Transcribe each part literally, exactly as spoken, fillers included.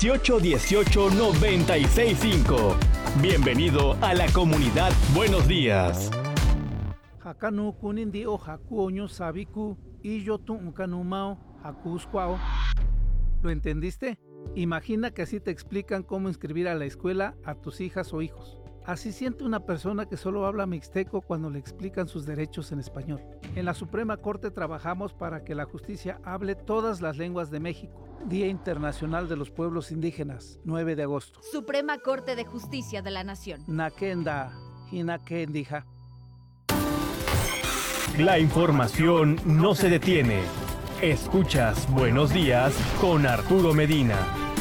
dieciocho dieciocho noventa y seis cinco. Bienvenido a la comunidad Buenos Días. Hakanu kunindi o hakuoño sabiku y yo tu unkanumao hakusquao. ¿Lo entendiste? Imagina que así te explican cómo inscribir a la escuela a tus hijas o hijos. Así siente una persona que solo habla mixteco cuando le explican sus derechos en español. En la Suprema Corte trabajamos para que la justicia hable todas las lenguas de México. Día Internacional de los Pueblos Indígenas, nueve de agosto. Suprema Corte de Justicia de la Nación. Nakenda, hinakendija. La información no se detiene. Escuchas Buenos Días con Arturo Medina.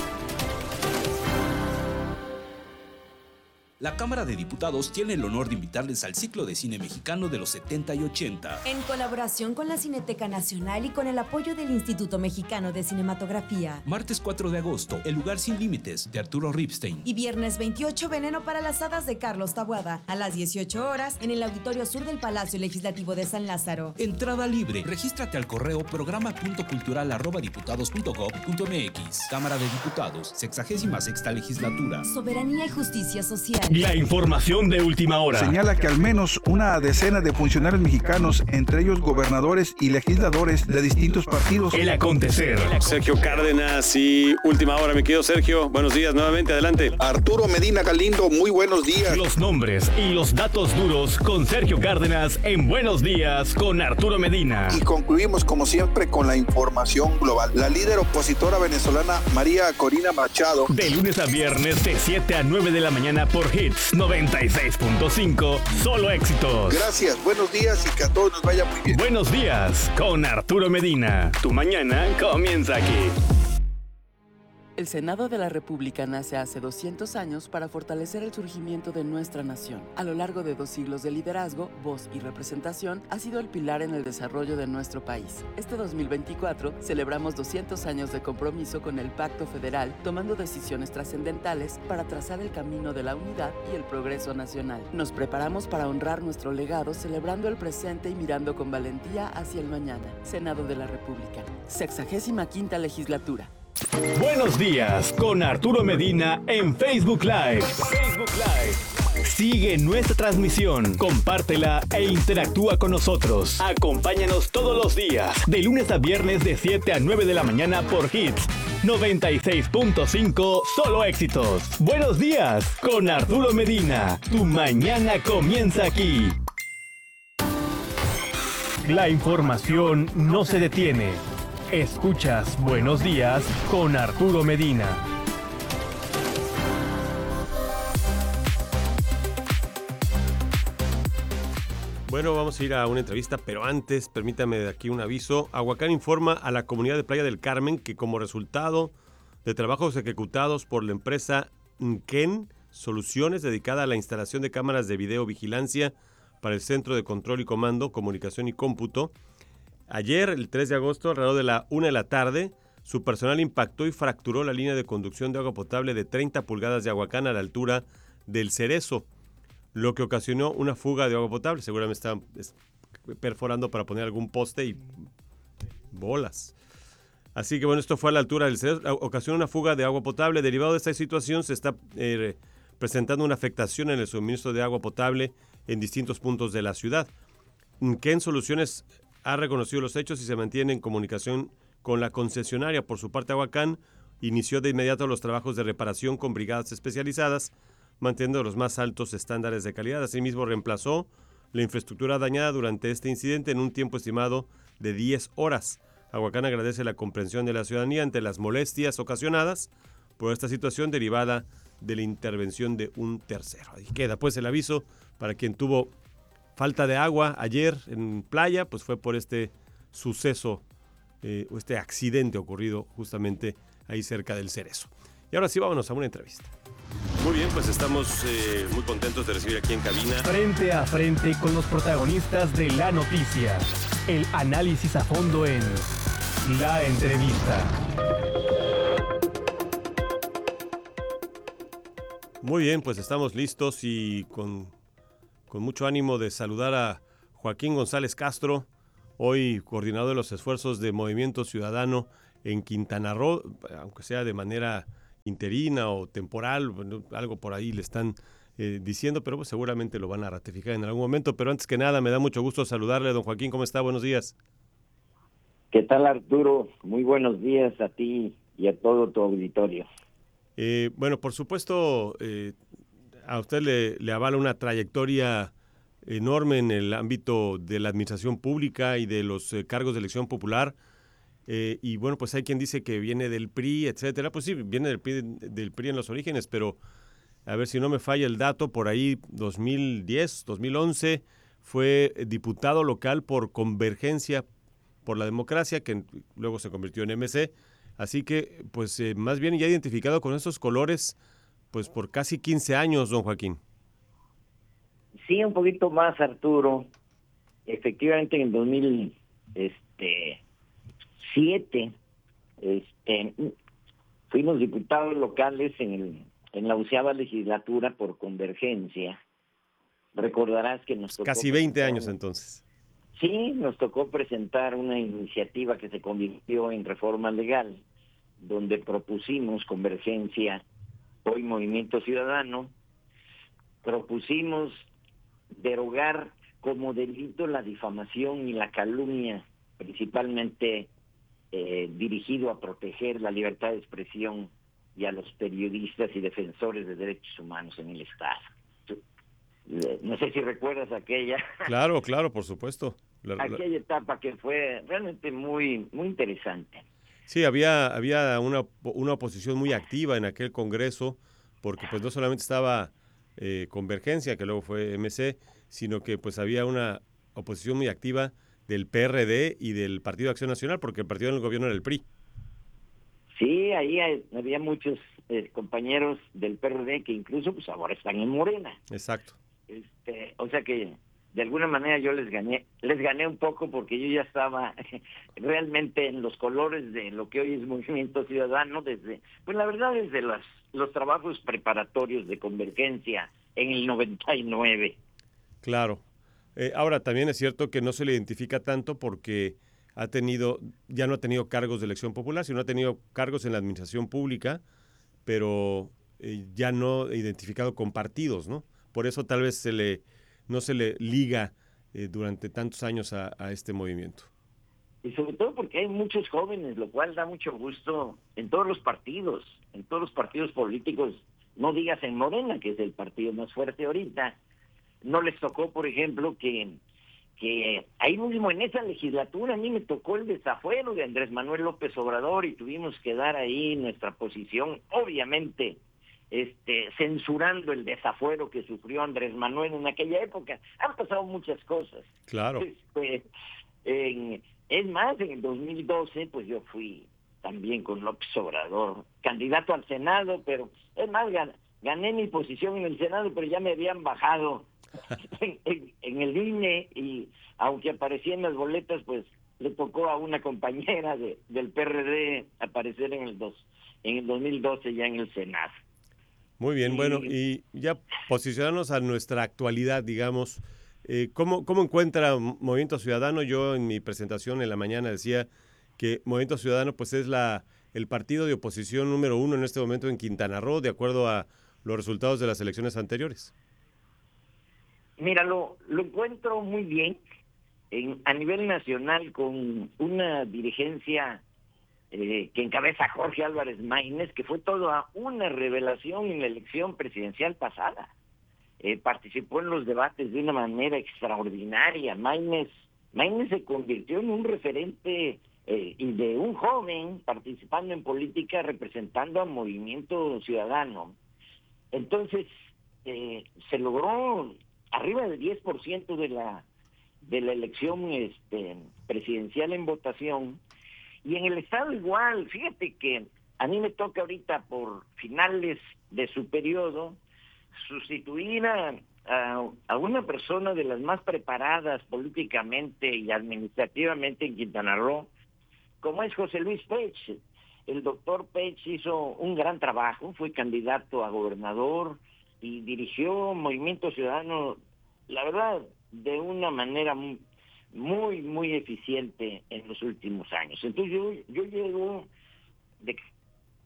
La Cámara de Diputados tiene el honor de invitarles al ciclo de cine mexicano de los setenta y ochenta. En colaboración con la Cineteca Nacional y con el apoyo del Instituto Mexicano de Cinematografía. Martes cuatro de agosto, El lugar sin límites, de Arturo Ripstein. Y viernes veintiocho, Veneno para las hadas, de Carlos Taboada. A las dieciocho horas, en el Auditorio Sur del Palacio Legislativo de San Lázaro. Entrada libre. Regístrate al correo programa punto cultural arroba diputados punto gob punto mx. Cámara de Diputados, sexagésima sexta legislatura. Soberanía y justicia social. La información de última hora. Señala que al menos una decena de funcionarios mexicanos, entre ellos gobernadores y legisladores de distintos partidos. El acontecer. Sergio Cárdenas y última hora, mi querido Sergio. Buenos días nuevamente, adelante. Arturo Medina Galindo, muy buenos días. Los nombres y los datos duros con Sergio Cárdenas en Buenos Días con Arturo Medina. Y concluimos como siempre con la información global. La líder opositora venezolana María Corina Machado. De lunes a viernes de siete a nueve de la mañana por Hits noventa y seis punto cinco, solo éxitos. Gracias, buenos días y que a todos nos vaya muy bien. Buenos días con Arturo Medina. Tu mañana comienza aquí. El Senado de la República nace hace doscientos años para fortalecer el surgimiento de nuestra nación. A lo largo de dos siglos de liderazgo, voz y representación, ha sido el pilar en el desarrollo de nuestro país. Este dos mil veinticuatro celebramos doscientos años de compromiso con el Pacto Federal, tomando decisiones trascendentales para trazar el camino de la unidad y el progreso nacional. Nos preparamos para honrar nuestro legado, celebrando el presente y mirando con valentía hacia el mañana. Senado de la República, sexagésima quinta legislatura. Buenos días con Arturo Medina en Facebook Live. Facebook Live. Sigue nuestra transmisión, compártela e interactúa con nosotros. Acompáñanos todos los días, de lunes a viernes de siete a nueve de la mañana por Hits noventa y seis punto cinco, solo éxitos. Buenos días con Arturo Medina. Tu mañana comienza aquí. La información no se detiene. Escuchas Buenos Días con Arturo Medina. Bueno, vamos a ir a una entrevista, pero antes, permítame de aquí un aviso. Aguacán informa a la comunidad de Playa del Carmen que como resultado de trabajos ejecutados por la empresa Nken Soluciones, dedicada a la instalación de cámaras de videovigilancia para el Centro de Control y Comando, Comunicación y Cómputo, ayer, el tres de agosto, alrededor de la una de la tarde, su personal impactó y fracturó la línea de conducción de agua potable de treinta pulgadas de Aguacán a la altura del Cerezo, lo que ocasionó una fuga de agua potable. Seguramente está perforando para poner algún poste y bolas. Así que bueno, esto fue a la altura del Cerezo, ocasionó una fuga de agua potable. Derivado de esta situación, se está eh, presentando una afectación en el suministro de agua potable en distintos puntos de la ciudad. Nken Soluciones ha reconocido los hechos y se mantiene en comunicación con la concesionaria. Por su parte, Aguacán inició de inmediato los trabajos de reparación con brigadas especializadas, manteniendo los más altos estándares de calidad. Asimismo, reemplazó la infraestructura dañada durante este incidente en un tiempo estimado de diez horas. Aguacán agradece la comprensión de la ciudadanía ante las molestias ocasionadas por esta situación derivada de la intervención de un tercero. Ahí queda pues el aviso para quien tuvo falta de agua ayer en playa, pues fue por este suceso, eh, o este accidente ocurrido justamente ahí cerca del Cerezo. Y ahora sí, vámonos a una entrevista. Muy bien, pues estamos eh, muy contentos de recibir aquí en cabina. Frente a frente con los protagonistas de la noticia. El análisis a fondo en La Entrevista. Muy bien, pues estamos listos y con... con mucho ánimo de saludar a Joaquín González Castro, hoy coordinador de los esfuerzos de Movimiento Ciudadano en Quintana Roo, aunque sea de manera interina o temporal, bueno, algo por ahí le están eh, diciendo, pero pues seguramente lo van a ratificar en algún momento. Pero antes que nada, me da mucho gusto saludarle, don Joaquín. ¿Cómo está? Buenos días. ¿Qué tal, Arturo? Muy buenos días a ti y a todo tu auditorio. Eh, bueno, por supuesto, eh, a usted le, le avala una trayectoria enorme en el ámbito de la administración pública y de los eh, cargos de elección popular. Eh, y bueno, pues hay quien dice que viene del P R I, etcétera. Pues sí, viene del P R I, del P R I en los orígenes, pero a ver si no me falla el dato, por ahí dos mil diez, dos mil once fue diputado local por Convergencia por la Democracia, que luego se convirtió en M C. Así que, pues, eh, más bien ya identificado con esos colores, pues, por casi quince años, don Joaquín. Sí, un poquito más, Arturo. Efectivamente, en dos mil siete este, fuimos diputados locales en, el, en la onceava legislatura por Convergencia. Recordarás que nos tocó... Casi veinte años, entonces. Sí, nos tocó presentar una iniciativa que se convirtió en reforma legal, donde propusimos Convergencia, hoy Movimiento Ciudadano, propusimos derogar como delito la difamación y la calumnia, principalmente eh, dirigido a proteger la libertad de expresión y a los periodistas y defensores de derechos humanos en el Estado. No sé si recuerdas aquella... Claro, claro, por supuesto. La, la... aquella etapa que fue realmente muy, muy interesante. Sí, había, había una, una oposición muy activa en aquel Congreso, porque pues no solamente estaba eh, Convergencia, que luego fue M C, sino que pues había una oposición muy activa del P R D y del Partido de Acción Nacional, porque el partido del gobierno era el P R I. Sí, ahí hay, había muchos eh, compañeros del P R D que incluso pues ahora están en Morena. Exacto. Este, o sea que de alguna manera yo les gané, les gané un poco porque yo ya estaba realmente en los colores de lo que hoy es Movimiento Ciudadano desde, pues la verdad desde los, los trabajos preparatorios de Convergencia en el noventa y nueve. Claro. Eh, ahora también es cierto que no se le identifica tanto porque ha tenido, ya no ha tenido cargos de elección popular, sino ha tenido cargos en la administración pública, pero eh, ya no identificado con partidos, ¿no? Por eso tal vez se le, no se le liga eh, durante tantos años a, a este movimiento. Y sobre todo porque hay muchos jóvenes, lo cual da mucho gusto en todos los partidos, en todos los partidos políticos, no digas en Morena, que es el partido más fuerte ahorita. No les tocó, por ejemplo, que, que ahí mismo en esa legislatura a mí me tocó el desafuero de Andrés Manuel López Obrador y tuvimos que dar ahí nuestra posición, obviamente, Este, censurando el desafuero que sufrió Andrés Manuel en aquella época. Han pasado muchas cosas. Claro. Este, en, es más, en el dos mil doce, pues yo fui también con López Obrador, candidato al Senado, pero es más, gan, gané mi posición en el Senado, pero ya me habían bajado en, en, en el I N E y aunque aparecía en las boletas, pues le tocó a una compañera de, del P R D aparecer en el, dos, en el dos mil doce ya en el Senado. Muy bien, bueno, y ya posicionarnos a nuestra actualidad, digamos, eh, ¿cómo, ¿cómo encuentra Movimiento Ciudadano? Yo en mi presentación en la mañana decía que Movimiento Ciudadano pues es la el partido de oposición número uno en este momento en Quintana Roo, de acuerdo a los resultados de las elecciones anteriores. Mira, lo, lo encuentro muy bien en, a nivel nacional con una dirigencia Eh, que encabeza Jorge Álvarez Maínez, que fue toda una revelación en la elección presidencial pasada. Eh, participó en los debates de una manera extraordinaria. Maínez, Maínez se convirtió en un referente eh, y de un joven participando en política, representando a Movimiento Ciudadano. Entonces, eh, se logró arriba del diez por ciento de la, de la elección este, presidencial en votación. Y en el Estado igual, fíjate que a mí me toca ahorita por finales de su periodo sustituir a, a, a una persona de las más preparadas políticamente y administrativamente en Quintana Roo, como es José Luis Pech. El doctor Pech hizo un gran trabajo, fue candidato a gobernador y dirigió Movimiento Ciudadano, la verdad, de una manera muy... muy, muy eficiente en los últimos años. Entonces yo, yo llego de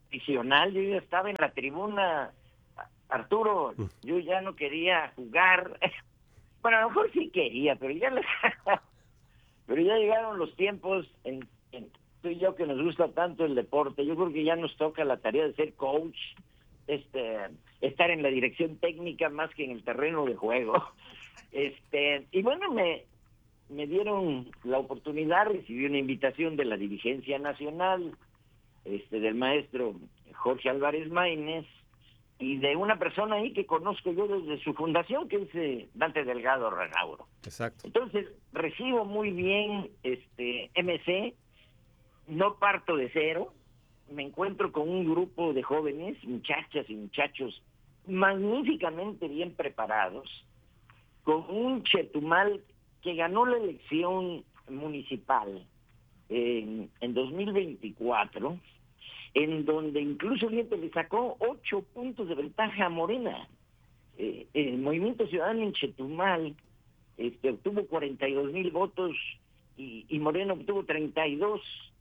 aficional, yo ya estaba en la tribuna, Arturo, yo ya no quería jugar, bueno, a lo mejor sí quería, pero ya les... pero ya llegaron los tiempos en, en tú y yo que nos gusta tanto el deporte, yo creo que ya nos toca la tarea de ser coach, este, estar en la dirección técnica más que en el terreno de juego. Este, y bueno, me, me dieron la oportunidad, recibí una invitación de la dirigencia nacional, este, del maestro Jorge Álvarez Maínez, y de una persona ahí que conozco yo desde su fundación, que es eh, Dante Delgado Renauro. Exacto. Entonces, recibo muy bien este M C, no parto de cero, me encuentro con un grupo de jóvenes, muchachas y muchachos magníficamente bien preparados, con un Chetumal que ganó la elección municipal en, en dos mil veinticuatro, en donde incluso fíjate, le sacó ocho puntos de ventaja a Morena. Eh, el Movimiento Ciudadano en Chetumal este, obtuvo cuarenta y dos mil votos y, y Morena obtuvo treinta y dos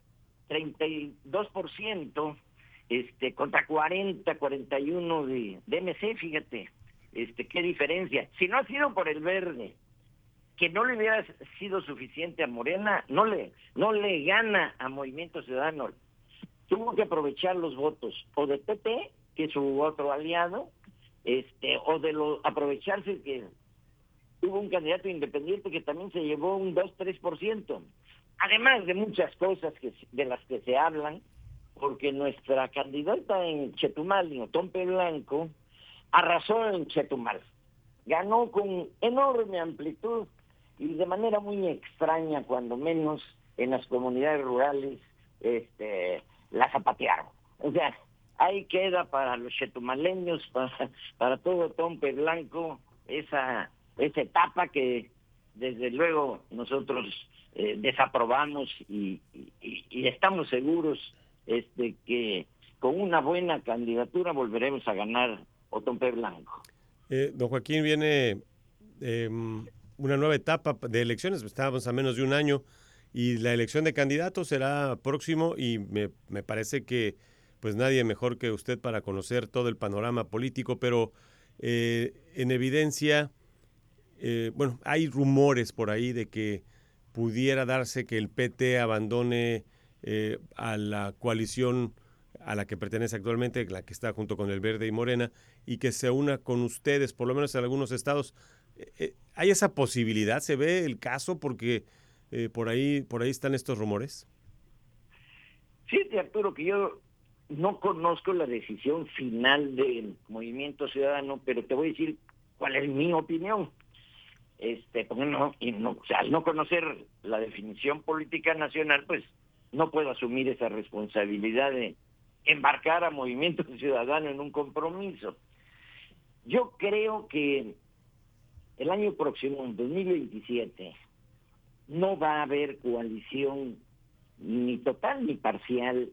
por ciento este, contra cuarenta, cuarenta y uno de, de M C, fíjate, este, qué diferencia. Si no ha sido por el verde, que no le hubiera sido suficiente a Morena, no le, no le gana a Movimiento Ciudadano. Tuvo que aprovechar los votos o de P T, que es su otro aliado, este, o de lo, aprovecharse que hubo un candidato independiente que también se llevó un dos, tres por ciento. Además de muchas cosas que, de las que se hablan, porque nuestra candidata en Chetumal, Otompe Blanco, arrasó en Chetumal. Ganó con enorme amplitud y de manera muy extraña, cuando menos en las comunidades rurales, este... la zapatearon. O sea, ahí queda para los chetumaleños, para, para todo Tompe Blanco, esa, esa etapa que desde luego nosotros eh, desaprobamos y, y, y estamos seguros este, que con una buena candidatura volveremos a ganar Otompe Blanco. Eh, don Joaquín, viene eh, una nueva etapa de elecciones, estábamos a menos de un año. Y la elección de candidatos será próximo y me, me parece que pues nadie mejor que usted para conocer todo el panorama político, pero eh, en evidencia, eh, bueno, hay rumores por ahí de que pudiera darse que el P T abandone eh, a la coalición a la que pertenece actualmente, la que está junto con el Verde y Morena, y que se una con ustedes, por lo menos en algunos estados. Eh, ¿Hay esa posibilidad? ¿Se ve el caso? Porque... Eh, por ahí por ahí están estos rumores. Sí, Arturo, que yo no conozco la decisión final del Movimiento Ciudadano, pero te voy a decir cuál es mi opinión. Este, porque no, y no, o sea, al no conocer la definición política nacional, pues no puedo asumir esa responsabilidad de embarcar a Movimiento Ciudadano en un compromiso. Yo creo que el año próximo, en dos mil veintisiete, no va a haber coalición ni total ni parcial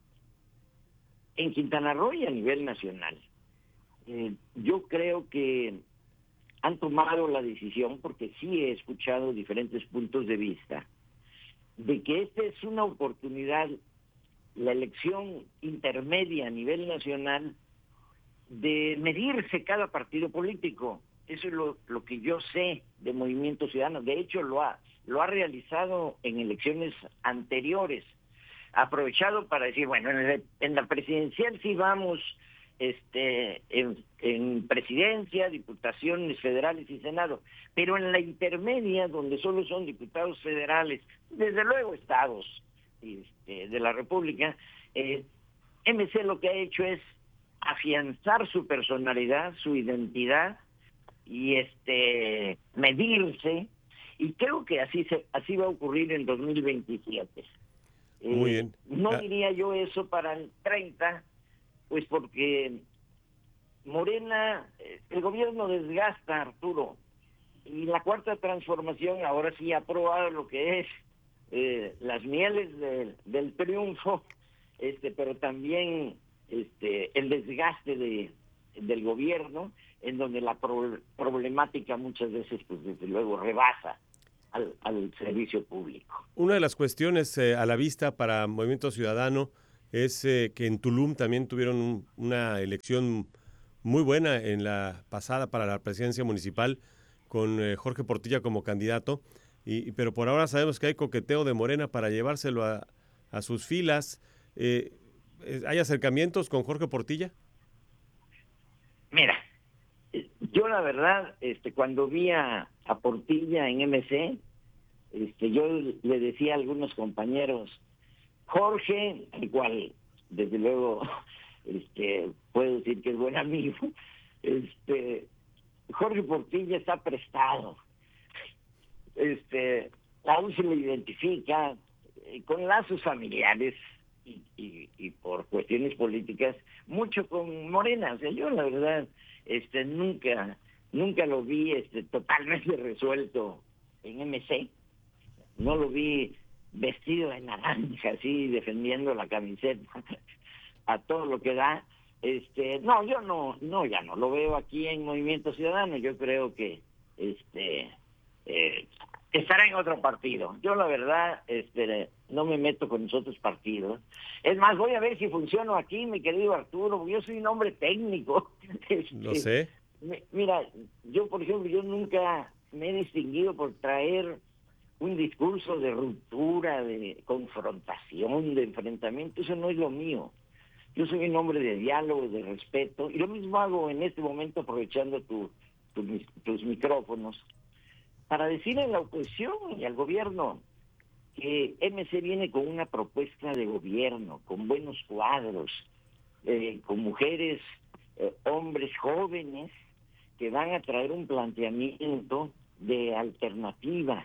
en Quintana Roo y a nivel nacional. Eh, yo creo que han tomado la decisión, porque sí he escuchado diferentes puntos de vista, de que esta es una oportunidad, la elección intermedia a nivel nacional, de medirse cada partido político. Eso es lo, lo que yo sé de Movimiento Ciudadano. De hecho, lo ha lo ha realizado en elecciones anteriores, aprovechado para decir, bueno, en, el, en la presidencial sí vamos este, en, en presidencia, diputaciones federales y senado, pero en la intermedia, donde solo son diputados federales, desde luego estados este, de la República, eh, M C lo que ha hecho es afianzar su personalidad, su identidad y este medirse. Y creo que así se, así va a ocurrir en dos mil veintisiete. Muy bien. Eh, no ah. diría yo eso para el treinta, pues porque Morena, el gobierno desgasta, Arturo, y la cuarta transformación ahora sí ha aprobado lo que es eh, las mieles de, del triunfo, este, pero también este, el desgaste de, del gobierno, en donde la pro, problemática muchas veces, pues desde luego, rebasa Al, al servicio público. Una de las cuestiones eh, a la vista para Movimiento Ciudadano es eh, que en Tulum también tuvieron un, una elección muy buena en la pasada para la presidencia municipal con eh, Jorge Portilla como candidato, y, pero por ahora sabemos que hay coqueteo de Morena para llevárselo a, a sus filas. Eh, ¿Hay acercamientos con Jorge Portilla? Mira, yo la verdad, este, cuando vi a, a Portilla en M C, este, yo le decía a algunos compañeros, Jorge, al cual desde luego este, puedo decir que es buen amigo, este, Jorge Portilla está prestado, este, aún se le identifica eh, con lazos familiares y, y, y por cuestiones políticas mucho con Morena. O sea, yo la verdad este, nunca nunca lo vi este, totalmente resuelto en M C, no lo vi vestido de naranja así defendiendo la camiseta a todo lo que da. Este, no, yo no, no, ya no lo veo aquí en Movimiento Ciudadano. Yo creo que este eh, estará en otro partido. Yo la verdad este no me meto con los otros partidos. Es más, voy a ver si funciono aquí, mi querido Arturo, porque yo soy un hombre técnico. Este, Lo sé. Mira, yo por ejemplo, yo nunca me he distinguido por traer un discurso de ruptura, de confrontación, de enfrentamiento. Eso no es lo mío. Yo soy un hombre de diálogo, de respeto, y lo mismo hago en este momento aprovechando tu, tu, tus micrófonos, para decirle a la oposición y al gobierno que M C viene con una propuesta de gobierno, con buenos cuadros, eh, con mujeres, eh, hombres jóvenes, que van a traer un planteamiento de alternativa,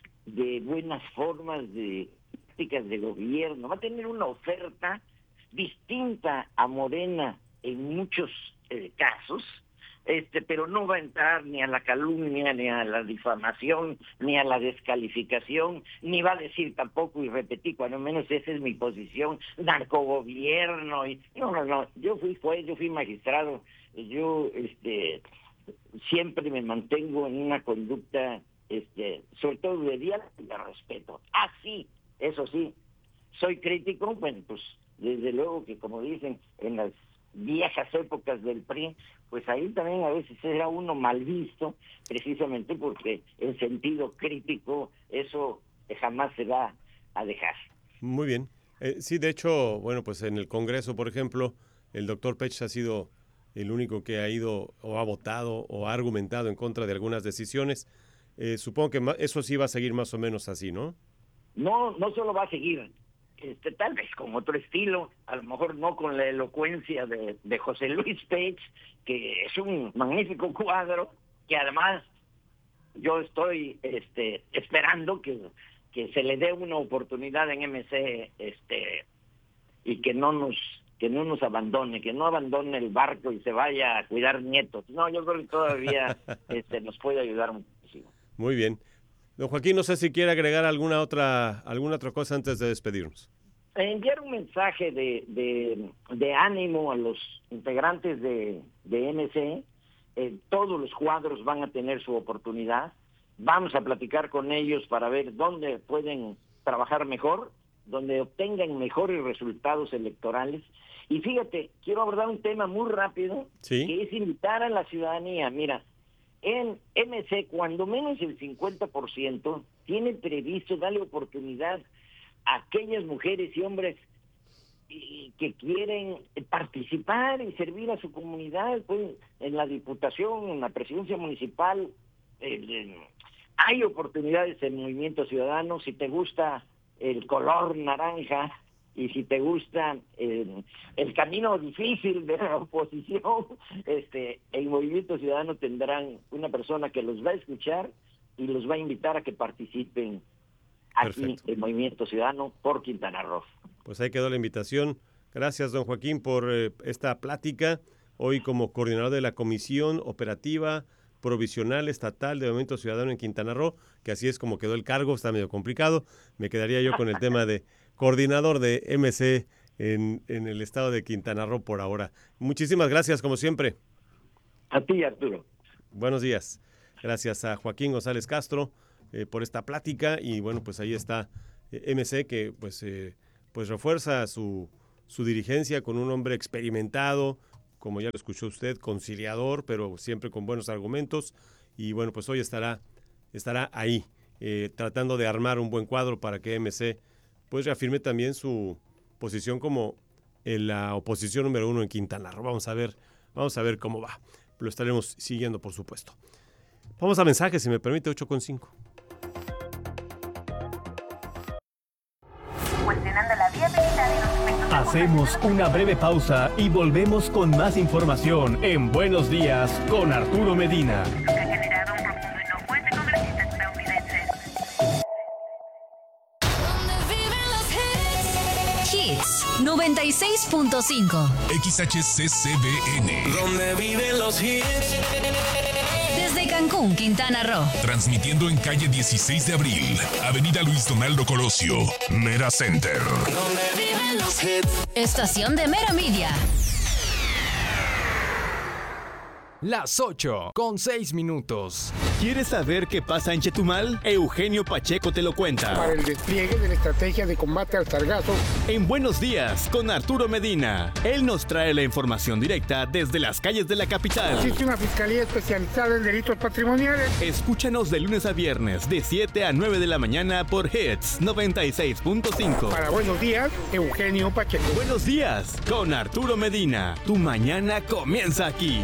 de buenas formas de prácticas de gobierno. Va a tener una oferta distinta a Morena en muchos eh, casos, este, pero no va a entrar ni a la calumnia, ni a la difamación, ni a la descalificación, ni va a decir tampoco, y repetí, cuando menos esa es mi posición, narcogobierno. Y, no, no, no, yo fui juez, yo fui magistrado, yo este, siempre me mantengo en una conducta, este, sobre todo de diálogo y de respeto. Ah, sí, eso sí, soy crítico, bueno, pues desde luego que, como dicen, en las viejas épocas del P R I, pues ahí también a veces era uno mal visto, precisamente porque el sentido crítico, eso jamás se va a dejar. Muy bien. Eh, sí, de hecho, bueno, pues en el Congreso, por ejemplo, el doctor Pech ha sido el único que ha ido o ha votado o ha argumentado en contra de algunas decisiones. Eh, supongo que eso sí va a seguir más o menos así, ¿no? No, no solo va a seguir. Este, tal vez con otro estilo, a lo mejor no con la elocuencia de, de José Luis Pech, que es un magnífico cuadro, que además yo estoy este, esperando que, que se le dé una oportunidad en M C este, y que no nos que no nos abandone, que no abandone el barco y se vaya a cuidar nietos. No, yo creo que todavía este, nos puede ayudar muchísimo. Muy bien. Don Joaquín, no sé si quiere agregar alguna otra alguna otra cosa antes de despedirnos. Enviar un mensaje de, de, de ánimo a los integrantes de, de M C. Eh, todos los cuadros van a tener su oportunidad. Vamos a platicar con ellos para ver dónde pueden trabajar mejor, donde obtengan mejores resultados electorales. Y fíjate, quiero abordar un tema muy rápido, ¿sí?, que es invitar a la ciudadanía. Mira, en M C, cuando menos el cincuenta por ciento tiene previsto darle oportunidad a aquellas mujeres y hombres y, que quieren participar y servir a su comunidad, pues, en la diputación, en la presidencia municipal. Eh, eh, hay oportunidades en Movimiento Ciudadano. Si te gusta el color naranja y si te gusta eh, el camino difícil de la oposición, este, en Movimiento Ciudadano tendrán una persona que los va a escuchar y los va a invitar a que participen aquí. Perfecto. En Movimiento Ciudadano por Quintana Roo. Pues ahí quedó la invitación. Gracias, don Joaquín, por eh, esta plática. Hoy como coordinador de la Comisión Operativa Provisional Estatal de Movimiento Ciudadano en Quintana Roo, que así es como quedó el cargo, está medio complicado. Me quedaría yo con el tema de coordinador de M C en, en el estado de Quintana Roo por ahora. Muchísimas gracias, como siempre. A ti, Arturo. Buenos días. Gracias a Joaquín González Castro eh, por esta plática, y bueno, pues ahí está eh, M C, que pues, eh, pues refuerza su, su dirigencia con un hombre experimentado, como ya lo escuchó usted, conciliador, pero siempre con buenos argumentos. Y bueno, pues hoy estará, estará ahí, eh, tratando de armar un buen cuadro para que M C pues reafirme también su posición como en la oposición número uno en Quintana Roo. Vamos a ver, vamos a ver cómo va. Lo estaremos siguiendo, por supuesto. Vamos a mensajes, si me permite, ocho con cinco. Hacemos una breve pausa y volvemos con más información en Buenos Días con Arturo Medina. Hits noventa y seis punto cinco. X H C C B N. Donde viven los hits. Desde Cancún, Quintana Roo. Transmitiendo en calle dieciséis de abril, Avenida Luis Donaldo Colosio, Mera Center. Donde viven los hits. Estación de Mera Media. Las ocho con seis minutos. ¿Quieres saber qué pasa en Chetumal? Eugenio Pacheco te lo cuenta. Para el despliegue de la estrategia de combate al sargazo. En Buenos Días con Arturo Medina. Él nos trae la información directa desde las calles de la capital. Existe una fiscalía especializada en delitos patrimoniales. Escúchanos de lunes a viernes de siete a nueve de la mañana por Hits noventa y seis punto cinco. Para Buenos Días, Eugenio Pacheco. Buenos Días con Arturo Medina. Tu mañana comienza aquí.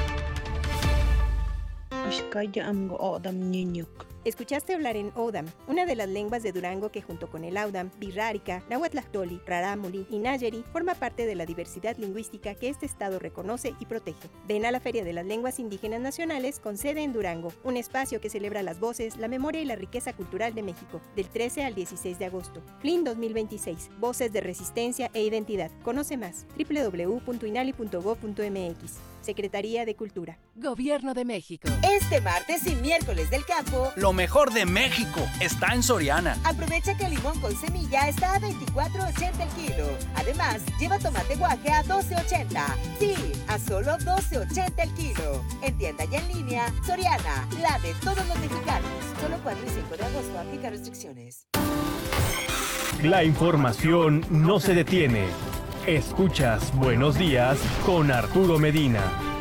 Escuchaste hablar en Odam, una de las lenguas de Durango que junto con el Audam, Birrárica, Nahuatlactoli, Rarámuri y Nayeri forma parte de la diversidad lingüística que este estado reconoce y protege. Ven a la Feria de las Lenguas Indígenas Nacionales con sede en Durango, un espacio que celebra las voces, la memoria y la riqueza cultural de México, del trece al dieciséis de agosto. F L I N dos mil veintiséis, Voces de Resistencia e Identidad. Conoce más, doble u doble u doble u punto inali punto gob punto m x. Secretaría de Cultura. Gobierno de México. Este martes y miércoles del campo, lo mejor de México está en Soriana. Aprovecha que el limón con semilla está a veinticuatro ochenta el kilo. Además, lleva tomate guaje a doce ochenta. Sí, a solo doce ochenta el kilo. En tienda y en línea, Soriana, la de todos los mexicanos. Solo cuatro y cinco de agosto, aplica restricciones. La información no se detiene. Escuchas Buenos Días con Arturo Medina.